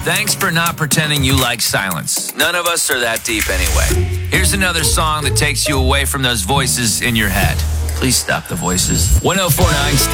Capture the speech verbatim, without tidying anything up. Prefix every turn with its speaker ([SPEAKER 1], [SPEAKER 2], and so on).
[SPEAKER 1] Thanks for not pretending you like silence. None of us are that deep anyway. Here's another song that takes you away from those voices in your head. Please stop the voices. one oh four point nine